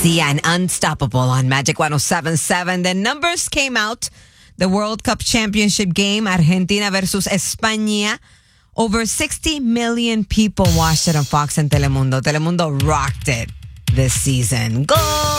Sia and Unstoppable on Magic 107.7. The numbers came out. The World Cup Championship game, Argentina versus España. Over 60 million people watched it on Fox and Telemundo. Telemundo rocked it this season. Go!